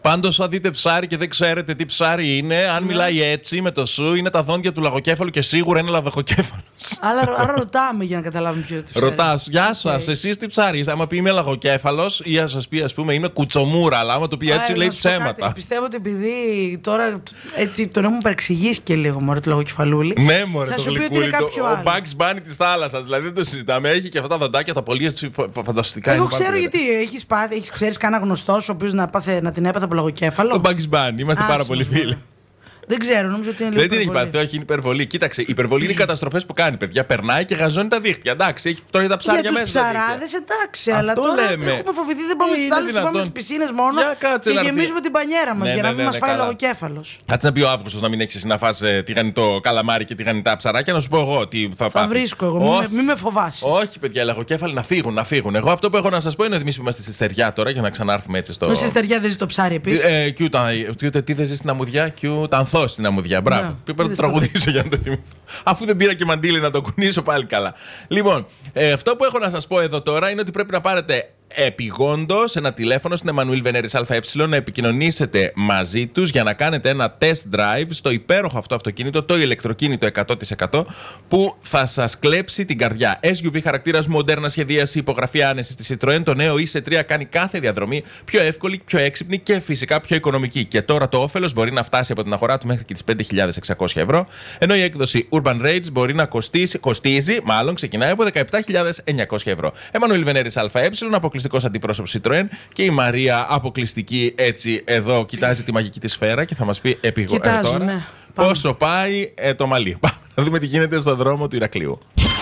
Πάντως, αν δείτε ψάρι και δεν ξέρετε τι ψάρι είναι, αν μιλάει έτσι με το σου, είναι τα δόντια του λαγοκέφαλου και σίγουρα είναι λαδοκοκέφαλος. Άρα ρωτάμε για να καταλάβουμε ποιο είναι. Ρωτάς, γεια σας, εσείς τι ψάρι είστε? Άμα πει είμαι λαγοκέφαλος ή αν σας πει, ας πούμε, είμαι κουτσομούρα, αλλά άμα το πει έτσι λέει ψέματα. Πιστεύω ότι επειδή τώρα έτσι τον έχουμε παρεξηγήσει και λίγο, μωρέ, το λαγοκεφαλούλι. Ναι, μωρέ, θα σου πει ότι είναι κάποιο άλλο. Ο Bugs Bunny της θάλασσας, δηλαδή δεν το συζητάμε. Έχει και αυτά τα δοντάκια, τα πολύ φανταστικά. Εγώ ξέρω γιατί. Ξέρεις κανένα γνωστό ο οποίος να την έπαθε από λαγοκέφαλο? Το Bugs Bunny, είμαστε πάρα πολύ φίλοι. Δεν ξέρω, νομίζω ότι είναι λίγο. Δεν την έχει πάθει, όχι, είναι υπερβολή. Κοίταξε, η υπερβολή είναι οι καταστροφές που κάνει, παιδιά. Περνάει και γαζώνει τα δίχτυα. Εντάξει, έχει φτώχει τα ψάρια μέσα. Για τους ψαράδες, εντάξει, αλλά τώρα έχουμε φοβηθεί, δεν πάμε στις θάλασσες, πάμε στις πισίνες μόνο και γεμίζουμε την πανιέρα μας για να μην μας φάει λογοκέφαλος. Κάτσε να πει ο Αύγουστος να μην έχεις εσύ να φας τηγανιτό καλαμάρι και τηγανιτά ψαράκια, να σου πω εγώ τι θα πάθεις. Θα βρίσκω εγώ, μην με φοβάσει. Όχι, παιδιά, οι λαγοκέφαλοι να φύγουν. Εγώ αυτό που έχω να σας πω είναι ότι εμείς που είμαστε στη Στεριά τώρα, για να ξανάρθουμε έτσι στο. Στη Στεριά δεν ζει το ψάρι επίσης. Τι δεν ζει στην αμμουδιά, τα ανθό στην αμμουδιά. Μπράβο. Πρέπει να το τραγουδήσω για να το θυμηθώ. Αφού δεν πήρα και μαντίλι να το κουνήσω, πάλι καλά. Λοιπόν, αυτό που έχω να σας πω εδώ τώρα είναι ότι πρέπει να πάρετε επιγόντως ένα τηλέφωνο στην Εμμανουήλ Βενέρης ΑΕ να επικοινωνήσετε μαζί τους για να κάνετε ένα test drive στο υπέροχο αυτό αυτοκίνητο, το ηλεκτροκίνητο 100% που θα σας κλέψει την καρδιά. SUV χαρακτήρας, μοντέρνα σχεδίαση, υπογραφή άνεση στη Citroën. Το νέο IC3 κάνει κάθε διαδρομή πιο εύκολη, πιο έξυπνη και φυσικά πιο οικονομική. Και τώρα το όφελος μπορεί να φτάσει από την αγορά του μέχρι και τις 5.600 ευρώ, ενώ η έκδοση Urban Range μπορεί να ξεκινάει από 17.900 ευρώ. Εμμανουήλ Βενέρης ΑΕ, αποκλειστικός αντιπρόσωπος Citroën, και η Μαρία αποκλειστική έτσι εδώ κοιτάζει τη μαγική της σφαίρα και θα μας πει τώρα ναι. πόσο πάει το μαλλί. Πάμε να δούμε τι γίνεται στον δρόμο του Ηρακλείου.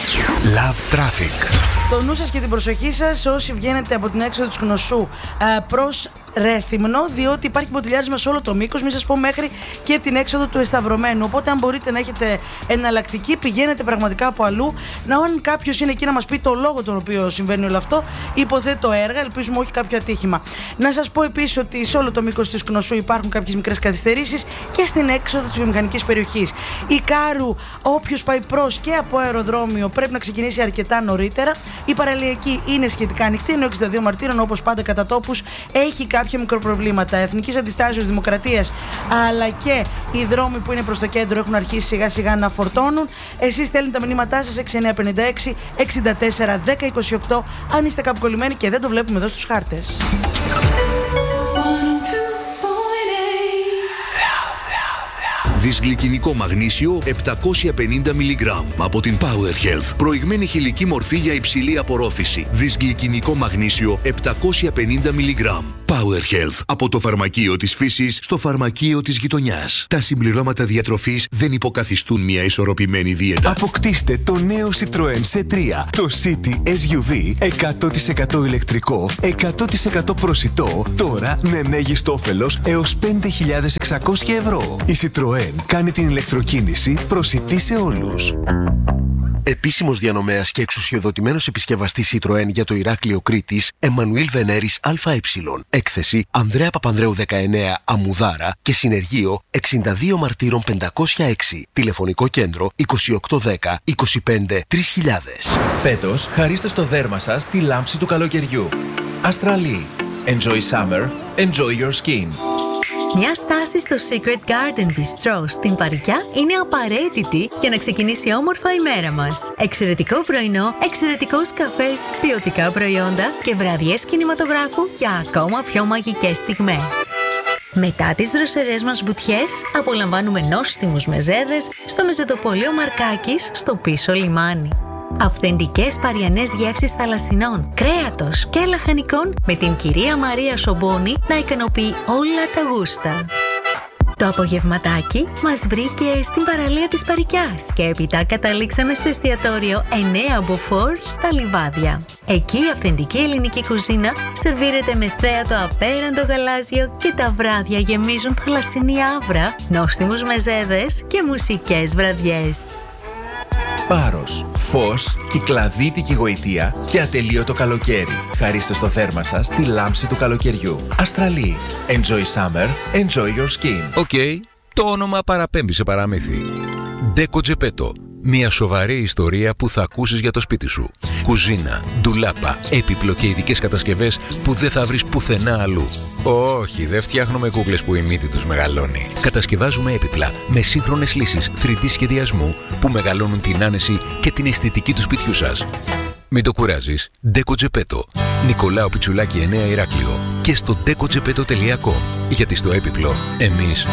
Love Traffic. Το νου σας και την προσοχή σας όσοι βγαίνετε από την έξοδο της Γνωσού προς Ρέθυμνο, διότι υπάρχει μποτιλιάρισμα σε όλο το μήκος, μην σας πω μέχρι και την έξοδο του Εσταυρωμένου. Οπότε, αν μπορείτε να έχετε εναλλακτική, πηγαίνετε πραγματικά από αλλού. Αν κάποιος είναι εκεί να μας πει το λόγο τον οποίο συμβαίνει όλο αυτό, υποθέτω έργα, ελπίζουμε όχι κάποιο ατύχημα. Να σας πω επίσης ότι σε όλο το μήκος της Γνωσού υπάρχουν κάποιες μικρές καθυστερήσεις και στην έξοδο της βιομηχανικής περιοχής. Η Κάρου, όποιος πάει προς και από αεροδρόμιο, πρέπει να ξεκινήσει αρκετά νωρίτερα. Η παραλιακή είναι σχετικά ανοιχτή, ενώ 62 Μαρτύρων, όπως πάντα κατά τόπους, έχει κάποια μικροπροβλήματα. Εθνικής Αντιστάσεως, Δημοκρατίας, αλλά και οι δρόμοι που είναι προς το κέντρο έχουν αρχίσει σιγά σιγά να φορτώνουν. Εσείς στέλνετε τα μηνύματά σας 6956 64 1028, αν είστε κάπου κολλημένοι και δεν το βλέπουμε εδώ στους χάρτες. Δυσγλυκινικό μαγνήσιο 750 mg από την Power Health. Προηγμένη χηλική μορφή για υψηλή απορρόφηση. Δυσγλυκινικό μαγνήσιο 750 mg. Power Health. Από το φαρμακείο της φύσης στο φαρμακείο της γειτονιάς. Τα συμπληρώματα διατροφής δεν υποκαθιστούν μια ισορροπημένη δίαιτα. Αποκτήστε το νέο Citroën C3. Το City SUV 100% ηλεκτρικό, 100% προσιτό. Τώρα με μέγιστο όφελος έως 5.600 ευρώ. Η Citroën κάνει την ηλεκτροκίνηση προσιτή σε όλους. Επίσημος διανομέας και εξουσιοδοτημένος επισκευαστής Citroën για το Ηράκλειο Κρήτης, Εμμανουήλ Βενέρης ΑΕ. Έκθεση Ανδρέα Παπανδρέου 19, Αμμουδάρα, και συνεργείο 62 Μαρτύρων 506. Τηλεφωνικό κέντρο 2810 25 3000. Φέτος χαρίστε στο δέρμα σας τη λάμψη του καλοκαιριού. Astralis. Enjoy summer, enjoy your skin. Μια στάση στο Secret Garden Bistro στην Παρικιά είναι απαραίτητη για να ξεκινήσει όμορφα η μέρα μας. Εξαιρετικό πρωινό, εξαιρετικός καφές, ποιοτικά προϊόντα και βραδιές κινηματογράφου για ακόμα πιο μαγικές στιγμές. Μετά τις δροσερές μας βουτιές, απολαμβάνουμε νόστιμους μεζέδες στο μεζεδοπωλείο Μαρκάκης στο πίσω λιμάνι. Αυθεντικές παριανές γεύσεις θαλασσινών, κρέατος και λαχανικών με την κυρία Μαρία Σομπόνη να ικανοποιεί όλα τα γούστα. Το απογευματάκι μας βρήκε στην παραλία της Παρικιάς και έπειτα καταλήξαμε στο εστιατόριο 9 Μποφόρ στα Λιβάδια. Εκεί η αυθεντική ελληνική κουζίνα σερβίρεται με θέατο απέραντο γαλάζιο και τα βράδια γεμίζουν θαλασσινή άβρα, νόστιμους μεζέδες και μουσικές βραδιές. Πάρος, φως, κυκλαδίτικη γοητεία και ατελείωτο καλοκαίρι. Χαρίστε στο θέρμα σας τη λάμψη του καλοκαιριού. Astralis. Enjoy summer, enjoy your skin. Οκ, το όνομα παραπέμπει σε παραμύθι. Ντέκο Τζεπέτο. Μια σοβαρή ιστορία που θα ακούσεις για το σπίτι σου. Κουζίνα, ντουλάπα, έπιπλο και ειδικές κατασκευές που δεν θα βρεις πουθενά αλλού. Όχι, δεν φτιάχνουμε κούκλες που η μύτη τους μεγαλώνει. Κατασκευάζουμε έπιπλα με σύγχρονες λύσεις 3D σχεδιασμού που μεγαλώνουν την άνεση και την αισθητική του σπιτιού σας. Μην το κουράζεις. Deco Geppetto. Νικολάου Πιτσουλάκη 9 Ηράκλειο. Και στο decogeppetto.com. Γιατί στο έπιπλο εμείς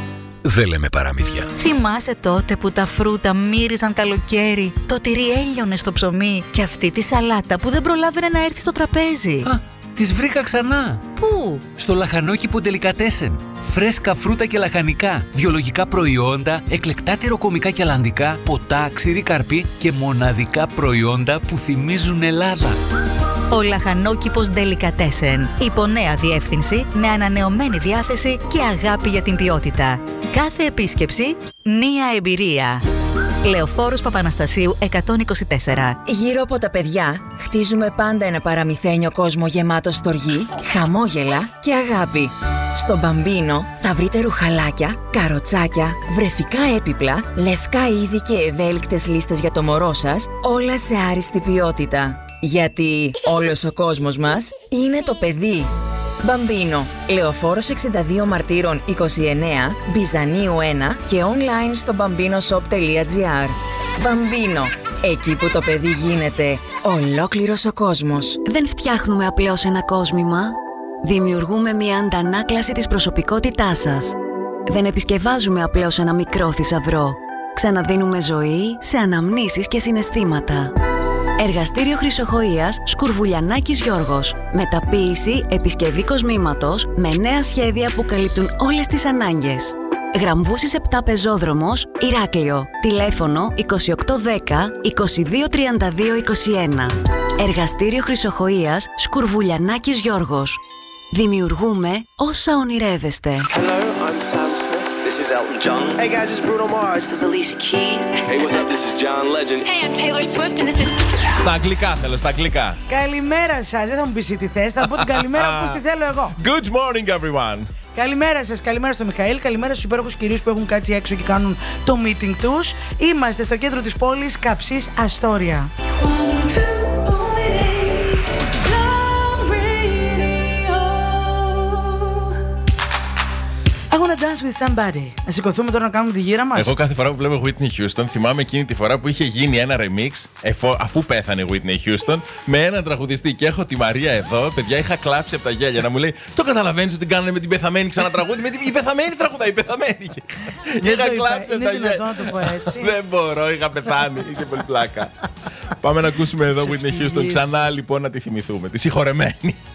δεν λέμε παραμύθια. Θυμάσαι τότε που τα φρούτα μύριζαν καλοκαίρι, το τυρί έλειωνε στο ψωμί και αυτή τη σαλάτα που δεν προλάβαινε να έρθει στο τραπέζι? Τις βρήκα ξανά. Πού? Στο λαχανόκηπο Ντελικατέσεν. Φρέσκα φρούτα και λαχανικά, βιολογικά προϊόντα, εκλεκτά τυροκομικά και αλλαντικά, ποτά, ξηρή καρπή και μοναδικά προϊόντα που θυμίζουν Ελλάδα. Ο λαχανόκηπος Ντελικατέσεν. Υπό νέα διεύθυνση, με ανανεωμένη διάθεση και αγάπη για την ποιότητα. Κάθε επίσκεψη, μία εμπειρία. Λεωφόρος Παπαναστασίου 124. Γύρω από τα παιδιά χτίζουμε πάντα ένα παραμυθένιο κόσμο γεμάτο στοργή, χαμόγελα και αγάπη. Στο Μπαμπίνο θα βρείτε ρουχαλάκια, καροτσάκια, βρεφικά έπιπλα, λευκά είδη και ευέλικτες λίστες για το μωρό σας, όλα σε άριστη ποιότητα. Γιατί όλος ο κόσμος μας είναι το παιδί. Μπαμπίνο, Λεωφόρος 62 Μαρτύρων 29, Μπιζανίου 1 και online στο bambinoshop.gr. Μπαμπίνο, εκεί που το παιδί γίνεται ολόκληρος ο κόσμος. Δεν φτιάχνουμε απλώς ένα κόσμημα. Δημιουργούμε μια αντανάκλαση της προσωπικότητάς σας. Δεν επισκευάζουμε απλώς ένα μικρό θησαυρό. Ξαναδίνουμε ζωή σε αναμνήσεις και συναισθήματα. Εργαστήριο Χρυσοχοΐας Σκουρβουλιανάκης Γιώργος. Μεταποίηση, επισκευή κοσμήματος με νέα σχέδια που καλύπτουν όλες τις ανάγκες. Γραμβούσης 7 Πεζόδρομος, Ηράκλειο. Τηλέφωνο 2810 2232 21. Εργαστήριο Χρυσοχοΐας Σκουρβουλιανάκης Γιώργος. Δημιουργούμε όσα ονειρεύεστε. Hello, I'm Sam Smith. This is Elton John. Hey guys, it's Bruno Mars. This is Alicia Keys. Hey, what's up? This is John Legend. Hey, I'm Taylor Swift and this is... Στα αγγλικά θέλω, στα αγγλικά. Καλημέρα σας. Δεν θα μου πεις τι θες, θα πω την καλημέρα που τη θέλω εγώ. Good morning everyone. Καλημέρα σας, καλημέρα στο Μιχαήλ, καλημέρα στους υπέροχους κυρίους που έχουν κάτσει έξω και κάνουν το meeting τους. Είμαστε στο κέντρο της πόλης, Καψής, Αστόρια. I wanna dance with somebody. Να σηκωθούμε τώρα να κάνουμε τη γύρα μας. Εγώ κάθε φορά που βλέπω Whitney Houston θυμάμαι εκείνη τη φορά που είχε γίνει ένα remix αφού πέθανε η Whitney Houston με έναν τραγουδιστή. Και έχω τη Μαρία εδώ, παιδιά, είχα κλάψει από τα γέλια να μου λέει: το καταλαβαίνεις ότι κάνανε με την πεθαμένη ξανατραγούδι? Η πεθαμένη τραγουδάει, η πεθαμένη. Είχα κλάψει από τα γέλια. Είναι δυνατόν να το πω έτσι? Δεν μπορώ, είχα πεθάνει. Είχε πολύ πλάκα. Πάμε να ακούσουμε εδώ Whitney Houston ξανά λοιπόν να τη θυμηθούμε. Τη συγχωρεμένη.